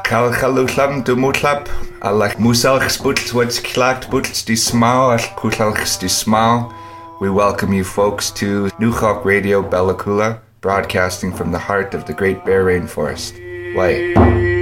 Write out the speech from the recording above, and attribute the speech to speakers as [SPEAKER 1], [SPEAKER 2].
[SPEAKER 1] Kalchaluchlam dumutlap, alach musalch sputls what's clacked butls di smau, al kuchalchs di smau. We welcome you folks to New Hawk Radio Bella Coola, broadcasting from the heart of the Great Bear Rainforest. Why?